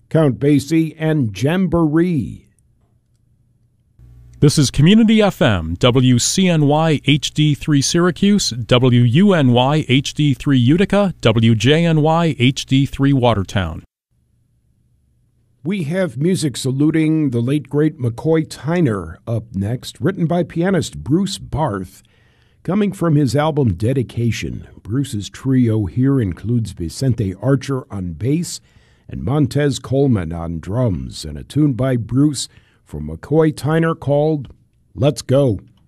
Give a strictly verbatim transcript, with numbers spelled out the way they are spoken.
Count Basie and Jamboree. This is Community F M, W C N Y H D three Syracuse, W U N Y H D three Utica, W J N Y H D three Watertown. We have music saluting the late, great McCoy Tyner up next, written by pianist Bruce Barth. Coming from his album Dedication, Bruce's trio here includes Vicente Archer on bass and Montez Coleman on drums, and a tune by Bruce from McCoy Tyner called Let's Go.